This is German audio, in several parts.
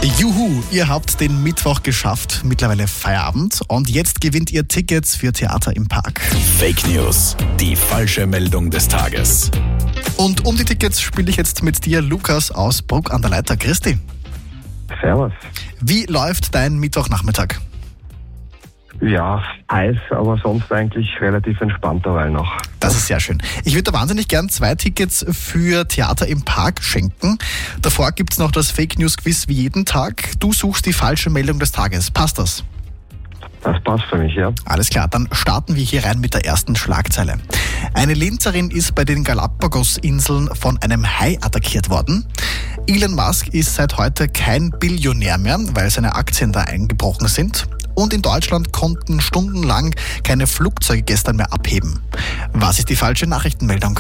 Juhu, ihr habt den Mittwoch geschafft, mittlerweile Feierabend und jetzt gewinnt ihr Tickets für Theater im Park. Fake News, die falsche Meldung des Tages. Und um die Tickets spiele ich jetzt mit dir, Lukas aus Bruck an der Leiter. Grüß dich. Servus. Wie läuft dein Mittwochnachmittag? Ja, heiß, aber sonst eigentlich relativ entspannt dabei noch. Das ist sehr schön. Ich würde da wahnsinnig gern 2 Tickets für Theater im Park schenken. Davor gibt es noch das Fake News Quiz wie jeden Tag. Du suchst die falsche Meldung des Tages. Passt das? Das passt für mich, ja. Alles klar, dann starten wir hier rein mit der ersten Schlagzeile. Eine Linzerin ist bei den Galapagos-Inseln von einem Hai attackiert worden. Elon Musk ist seit heute kein Billionär mehr, weil seine Aktien da eingebrochen sind. Und in Deutschland konnten stundenlang keine Flugzeuge gestern mehr abheben. Was ist die falsche Nachrichtenmeldung?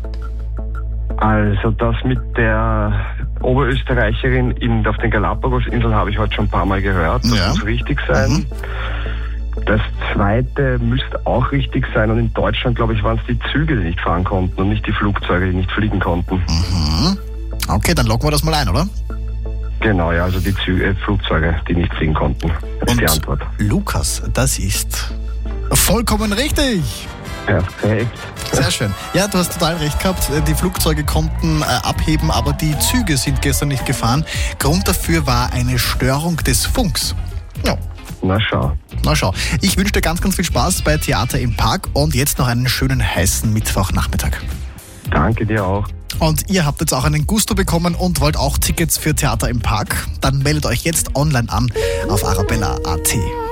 Also das mit der Oberösterreicherin auf den Galapagos-Inseln habe ich heute schon ein paar Mal gehört. Das muss richtig sein. Das zweite müsste auch richtig sein. Und in Deutschland, glaube ich, waren es die Züge, die nicht fahren konnten und nicht die Flugzeuge, die nicht fliegen konnten. Okay, dann loggen wir das mal ein, oder? Genau, ja, also die Flugzeuge, die nicht fliegen konnten. Das ist die Antwort. Lukas, das ist vollkommen richtig. Perfekt. Sehr schön. Ja, du hast total recht gehabt. Die Flugzeuge konnten abheben, aber die Züge sind gestern nicht gefahren. Grund dafür war eine Störung des Funks. Ja. Na schau. Ich wünsche dir ganz, ganz viel Spaß bei Theater im Park und jetzt noch einen schönen heißen Mittwochnachmittag. Danke dir auch. Und ihr habt jetzt auch einen Gusto bekommen und wollt auch Tickets für Theater im Park? Dann meldet euch jetzt online an auf arabella.at.